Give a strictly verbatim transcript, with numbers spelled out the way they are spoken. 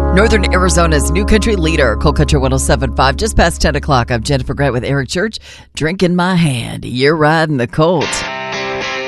Northern Arizona's new country leader, Cold Country one oh seven point five, just past ten o'clock. I'm Jennifer Grant with Eric Church, drinking my hand. You're riding the Colt.